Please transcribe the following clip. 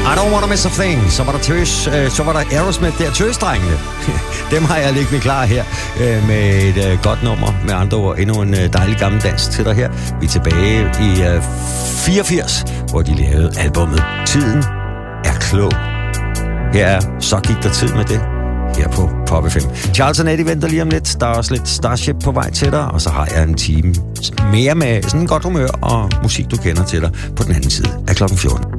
I don't wanna miss a thing. Så var der så var der Aerosmith der, Tøsdrengene. Dem har jeg liggende klar her med et godt nummer. Med andre ord, endnu en dejlig gammel dans til dig her. Vi er tilbage i 84, hvor de lavede albumet Tiden er klog. Her er Så gik der tid med det. Her på Pop FM. Charles og Eddie venter lige om lidt. Der er også lidt Starship på vej til dig. Og så har jeg en time mere med sådan en godt humør og musik, du kender til dig på den anden side af klokken 14.